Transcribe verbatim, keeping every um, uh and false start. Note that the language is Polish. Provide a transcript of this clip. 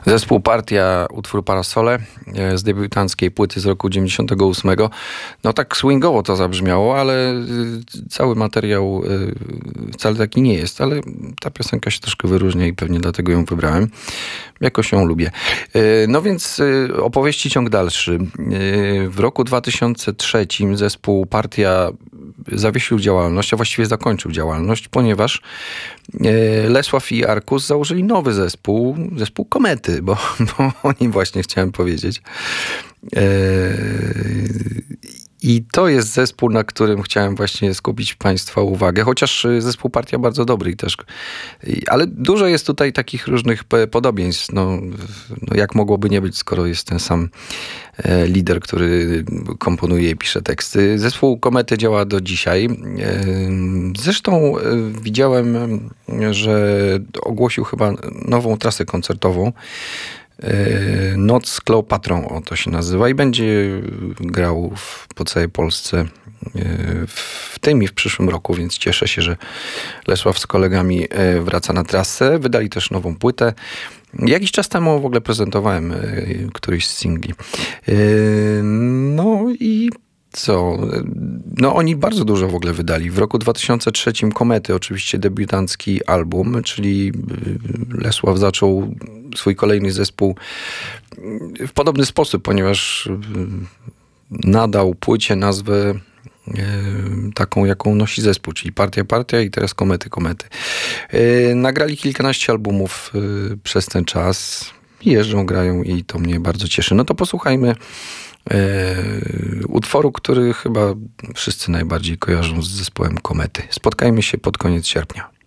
Zespół Partia, utwór Parasole z debiutanckiej płyty z roku dziewięćdziesiątego ósmego. No tak swingowo to zabrzmiało, ale cały materiał wcale taki nie jest, ale ta piosenka się troszkę wyróżnia i pewnie dlatego ją wybrałem. Jakoś ją lubię. No więc opowieści ciąg dalszy. W roku dwa tysiące trzecim zespół Partia zawiesił działalność, a właściwie zakończył działalność, ponieważ Lesław i Arkus założyli nowy zespół, zespół Komety, bo, bo o nim właśnie chciałem powiedzieć. I to jest zespół, na którym chciałem właśnie skupić Państwa uwagę, chociaż zespół Partia bardzo dobry i też, ale dużo jest tutaj takich różnych podobieństw. No, no jak mogłoby nie być, skoro jest ten sam lider, który komponuje i pisze teksty. Zespół Komety działa do dzisiaj. Zresztą widziałem, że ogłosił chyba nową trasę koncertową. Noc z Kleopatrą, o to się nazywa, i będzie grał w, po całej Polsce w tym i w przyszłym roku, więc cieszę się, że Lesław z kolegami wraca na trasę. Wydali też nową płytę. Jakiś czas temu w ogóle prezentowałem któryś z singli. No i co? No oni bardzo dużo w ogóle wydali. W roku dwa tysiące trzecim Komety, oczywiście debiutancki album, czyli Lesław zaczął swój kolejny zespół w podobny sposób, ponieważ nadał płycie nazwę taką, jaką nosi zespół, czyli Partia, Partia i teraz Komety, Komety. Nagrali kilkanaście albumów przez ten czas. Jeżdżą, grają i to mnie bardzo cieszy. No to posłuchajmy utworu, który chyba wszyscy najbardziej kojarzą z zespołem Komety. Spotkajmy się pod koniec sierpnia.